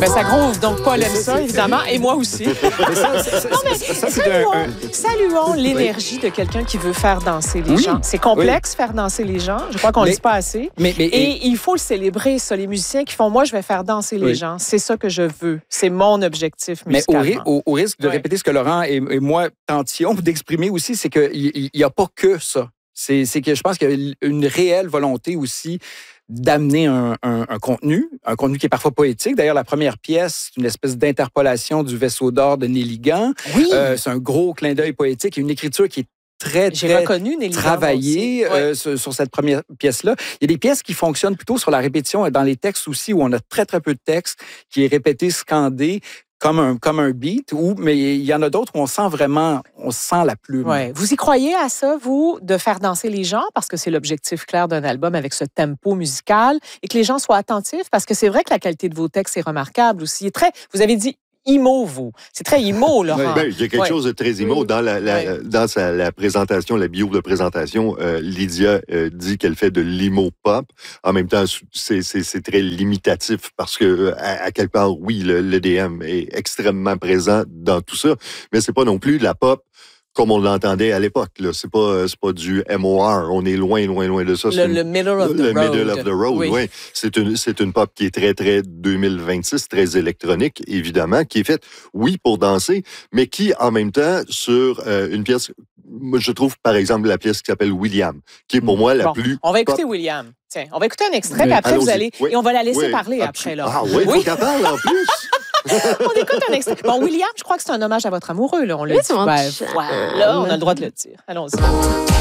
Ben, ça groove, donc Paul aime ça, évidemment, et moi aussi. Saluons l'énergie de quelqu'un qui veut faire danser les gens. C'est complexe, faire danser les gens. Je crois qu'on ne le dit pas assez. Et il faut le célébrer, ça. Les musiciens qui font « Moi, je vais faire danser les gens ». C'est ça que je veux. C'est mon objectif musicalement. Mais au risque de répéter ce que Laurent et moi tentions d'exprimer aussi, c'est qu'il n'y a pas que ça. C'est que je pense qu'il y a une réelle volonté aussi d'amener un contenu qui est parfois poétique. D'ailleurs, la première pièce, c'est une espèce d'interpolation du Vaisseau d'or de Néligan. Oui. C'est un gros clin d'œil poétique et une écriture qui est très travaillée sur cette première pièce-là. Il y a des pièces qui fonctionnent plutôt sur la répétition, dans les textes aussi, où on a très, très peu de texte, qui est répété, scandé, comme un beat, mais il y en a d'autres où on sent la plume. Ouais. Vous y croyez à ça, vous, de faire danser les gens, parce que c'est l'objectif clair d'un album avec ce tempo musical, et que les gens soient attentifs, parce que c'est vrai que la qualité de vos textes est remarquable aussi. Vous avez dit emo, vous. C'est très emo, Laurent. Il y a quelque chose de très emo. Dans la présentation, la bio de présentation, Lydia dit qu'elle fait de l'emo-pop. En même temps, c'est très limitatif parce que, à quelque part, oui, l'EDM est extrêmement présent dans tout ça, mais c'est pas non plus la pop comme on l'entendait à l'époque. C'est pas du MOR. On est loin de ça. Le middle of the road. Oui. C'est une pop qui est très, très 2026, très électronique, évidemment, qui est faite, oui, pour danser, mais qui, en même temps, sur une pièce, je trouve, par exemple, la pièce qui s'appelle William, qui est pour moi la plus... On va écouter William. Tiens, on va écouter un extrait, puis après, vous allez... Et on va la laisser parler après, là. Ah oui, faut qu'elle parle, en plus! On écoute un extrait. Bon, William, je crois que c'est un hommage à votre amoureux, là. On l'a dit. Là, on a le droit de le dire. Allons-y.